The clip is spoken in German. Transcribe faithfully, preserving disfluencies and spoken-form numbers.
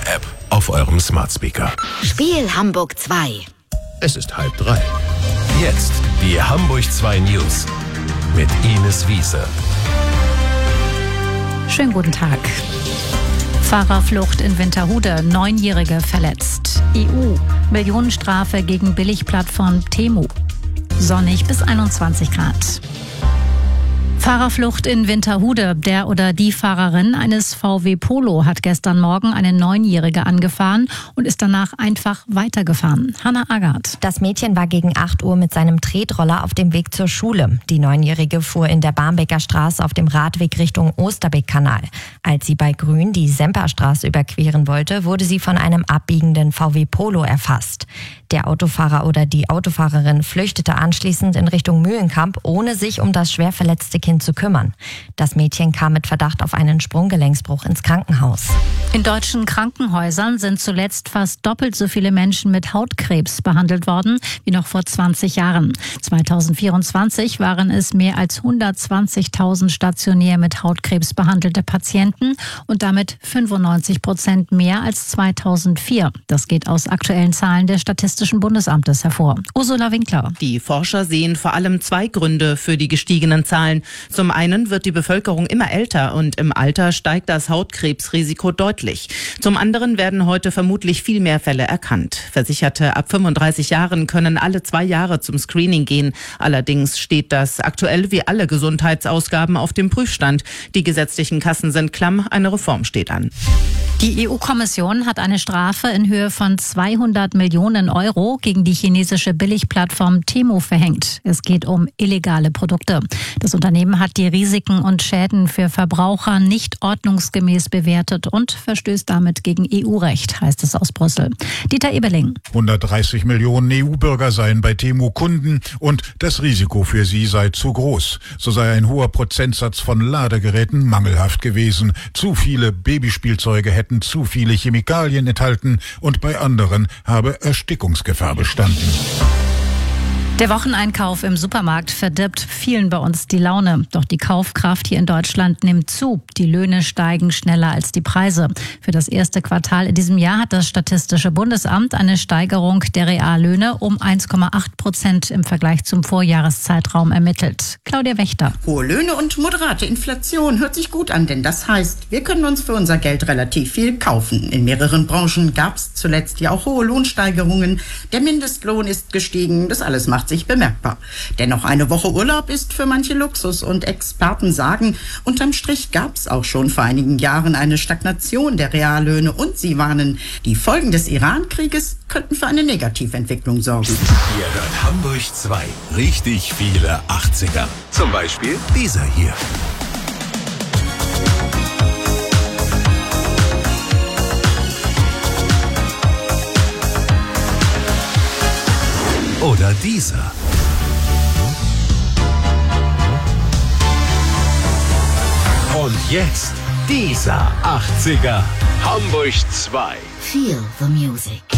App auf eurem Smart Speaker. Spiel Hamburg zwei. Es ist halb drei. Jetzt die Hamburg zwei News mit Ines Wiese. Schönen guten Tag. Fahrerflucht in Winterhude, Neunjährige verletzt. E U, Millionenstrafe gegen Billigplattform Temu. Sonnig bis einundzwanzig Grad. Fahrerflucht in Winterhude. Der oder die Fahrerin eines V W Polo hat gestern Morgen eine Neunjährige angefahren und ist danach einfach weitergefahren. Hannah Agard. Das Mädchen war gegen acht Uhr mit seinem Tretroller auf dem Weg zur Schule. Die Neunjährige fuhr in der Barmbeker Straße auf dem Radweg Richtung Osterbeek-Kanal. Als sie bei Grün die Semperstraße überqueren wollte, wurde sie von einem abbiegenden V W Polo erfasst. Der Autofahrer oder die Autofahrerin flüchtete anschließend in Richtung Mühlenkamp, ohne sich um das schwer verletzte Kind zu kümmern. Das Mädchen kam mit Verdacht auf einen Sprunggelenksbruch ins Krankenhaus. In deutschen Krankenhäusern sind zuletzt fast doppelt so viele Menschen mit Hautkrebs behandelt worden wie noch vor zwanzig Jahren. zweitausendvierundzwanzig waren es mehr als hundertzwanzigtausend stationär mit Hautkrebs behandelte Patienten und damit fünfundneunzig Prozent mehr als zweitausendvier. Das geht aus aktuellen Zahlen des Statistischen Bundesamtes hervor. Ursula Winkler. Die Forscher sehen vor allem zwei Gründe für die gestiegenen Zahlen. Zum einen wird die Bevölkerung immer älter und im Alter steigt das Hautkrebsrisiko deutlich. Zum anderen werden heute vermutlich viel mehr Fälle erkannt. Versicherte ab fünfunddreißig Jahren können alle zwei Jahre zum Screening gehen. Allerdings steht das aktuell wie alle Gesundheitsausgaben auf dem Prüfstand. Die gesetzlichen Kassen sind klamm, eine Reform steht an. Die E U-Kommission hat eine Strafe in Höhe von zweihundert Millionen Euro gegen die chinesische Billigplattform Temu verhängt. Es geht um illegale Produkte. Das Unternehmen hat die Risiken und Schäden für Verbraucher nicht ordnungsgemäß bewertet und verstößt damit gegen E U-Recht, heißt es aus Brüssel. Dieter Eberling. hundertdreißig Millionen E U-Bürger seien bei Temu Kunden und das Risiko für sie sei zu groß. So sei ein hoher Prozentsatz von Ladegeräten mangelhaft gewesen. Zu viele Babyspielzeuge hätten zu viele Chemikalien enthalten und bei anderen habe Erstickungsgefahr bestanden. Der Wocheneinkauf im Supermarkt verdirbt vielen bei uns die Laune. Doch die Kaufkraft hier in Deutschland nimmt zu. Die Löhne steigen schneller als die Preise. Für das erste Quartal in diesem Jahr hat das Statistische Bundesamt eine Steigerung der Reallöhne um eins Komma acht Prozent im Vergleich zum Vorjahreszeitraum ermittelt. Claudia Wächter. Hohe Löhne und moderate Inflation hört sich gut an, denn das heißt, wir können uns für unser Geld relativ viel kaufen. In mehreren Branchen gab es zuletzt ja auch hohe Lohnsteigerungen. Der Mindestlohn ist gestiegen. Das alles macht sich bemerkbar. Dennoch eine Woche Urlaub ist für manche Luxus und Experten sagen, unterm Strich gab es auch schon vor einigen Jahren eine Stagnation der Reallöhne und sie warnen, die Folgen des Iran-Krieges könnten für eine Negativentwicklung sorgen. Ihr hört Hamburg zwei. Richtig viele achtziger. Zum Beispiel dieser hier. Oder dieser. Und jetzt dieser achtziger. Hamburg zwei. Feel the music.